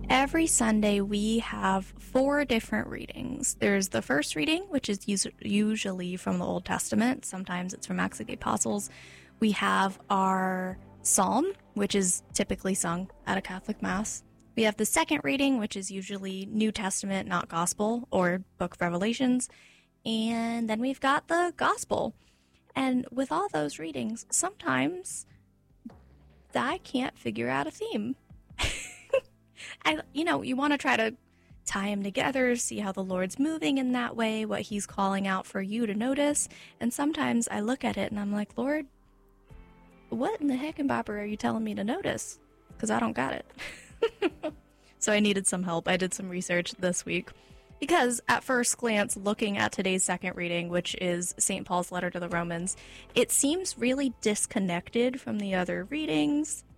Every Sunday, we have four different readings. There's the first reading, which is usually from the Old Testament. Sometimes it's from Acts of the Apostles. We have our psalm, which is typically sung at a Catholic Mass. We have the second reading, which is usually New Testament, not Gospel, or Book of Revelations. And then we've got the Gospel. And with all those readings, sometimes I can't figure out a theme. You want to try to tie them together, see how the Lord's moving in that way, what he's calling out for you to notice. And sometimes I look at it and I'm like, Lord, what in the heckenbopper are you telling me to notice? Because I don't got it. So I needed some help. I did some research this week. Because at first glance, looking at today's second reading, which is St. Paul's letter to the Romans, it seems really disconnected from the other readings.